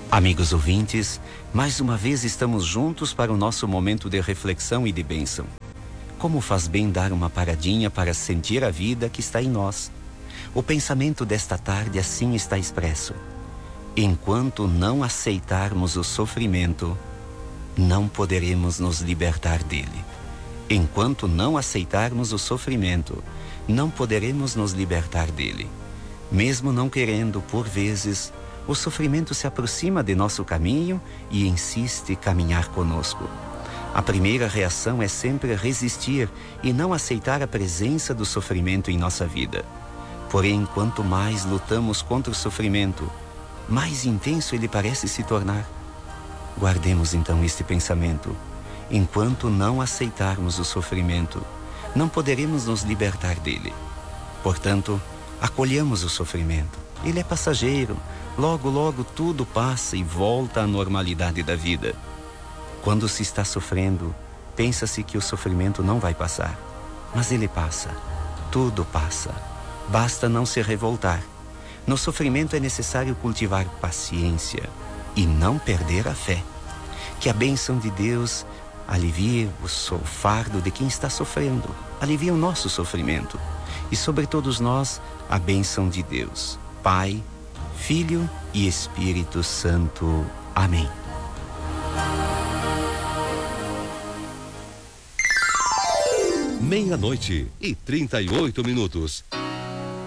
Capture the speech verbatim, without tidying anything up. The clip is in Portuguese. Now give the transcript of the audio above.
Amigos ouvintes, mais uma vez estamos juntos para o nosso momento de reflexão e de bênção. Como faz bem dar uma paradinha para sentir a vida que está em nós. O pensamento desta tarde assim está expresso: enquanto não aceitarmos o sofrimento, não poderemos nos libertar dele. Enquanto não aceitarmos o sofrimento, não poderemos nos libertar dele. Mesmo não querendo, por vezes, o sofrimento se aproxima de nosso caminho e insiste caminhar conosco. A primeira reação é sempre resistir e não aceitar a presença do sofrimento em nossa vida. Porém, quanto mais lutamos contra o sofrimento, mais intenso ele parece se tornar. Guardemos então este pensamento: enquanto não aceitarmos o sofrimento, não poderemos nos libertar dele. Portanto, acolhamos o sofrimento. Ele é passageiro. Logo, logo tudo passa e volta à normalidade da vida. Quando se está sofrendo, pensa-se que o sofrimento não vai passar. Mas ele passa. Tudo passa. Basta não se revoltar. No sofrimento é necessário cultivar paciência e não perder a fé. Que a bênção de Deus alivie o fardo de quem está sofrendo. Alivie o nosso sofrimento. E sobre todos nós, a bênção de Deus, Pai, Filho e Espírito Santo. Amém. Meia-noite e trinta e oito minutos.